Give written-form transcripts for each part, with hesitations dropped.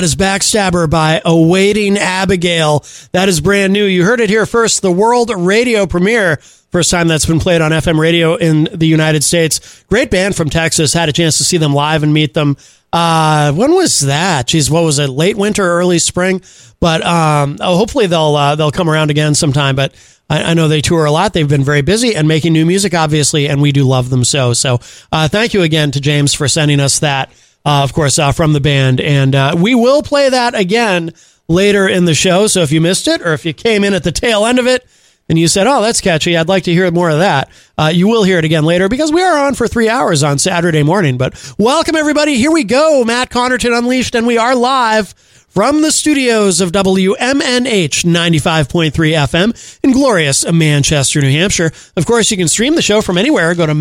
Is Backstabber by Awaiting Abigail. That is brand new. You heard it here first. The world radio premiere. First time that's been played on FM radio in the United States. Great band from Texas. Had a chance to see them live and meet them. When was that? Geez, what was it? Late winter, early spring? But hopefully they'll come around again sometime. But I know they tour a lot. They've been very busy and making new music, obviously, and we do love them so. So thank you again to James for sending us that. Of course, from the band. And we will play that again later in the show. So if you missed it, or if you came in at the tail end of it and you said, oh, that's catchy, I'd like to hear more of that, you will hear it again later because we are on for 3 hours on Saturday morning. But welcome, everybody. Here we go. Matt Connerton Unleashed, and we are live from the studios of WMNH 95.3 FM in glorious Manchester, New Hampshire. Of course, you can stream the show from anywhere. Go to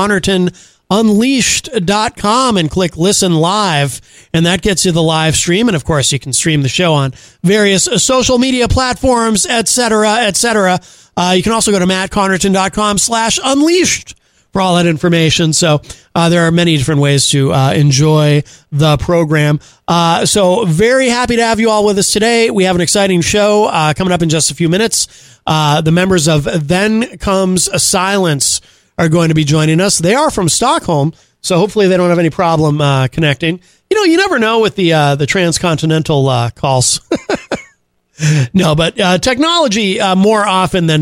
mattconnertonunleashed.com and click listen live, and that gets you the live stream. And of course, you can stream the show on various social media platforms, etc., etc. You can also go to mattconnerton.com/unleashed for all that information. So there are many different ways to enjoy the program. So very happy to have you all with us today. We have an exciting show coming up in just a few minutes. The members of Then Comes a Silence are going to be joining us. They are from Stockholm, so hopefully they don't have any problem connecting. You know, you never know with the transcontinental calls. No, but technology more often than